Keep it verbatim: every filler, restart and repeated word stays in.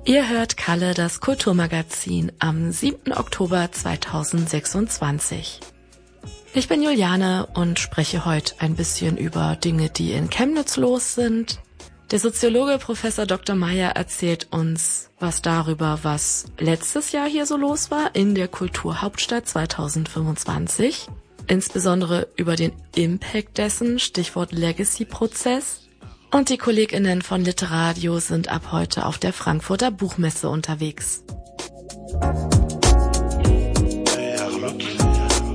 Ihr hört Kalle, das Kulturmagazin, am siebten Oktober zweitausendsechsundzwanzig. Ich bin Juliane und spreche heute ein bisschen über Dinge, die in Chemnitz los sind. Der Soziologe Professor Doktor Meyer erzählt uns was darüber, was letztes Jahr hier so los war in der Kulturhauptstadt zweitausendfünfundzwanzig. Insbesondere über den Impact dessen, Stichwort Legacy-Prozess. Und die KollegInnen von Literadio sind ab heute auf der Frankfurter Buchmesse unterwegs.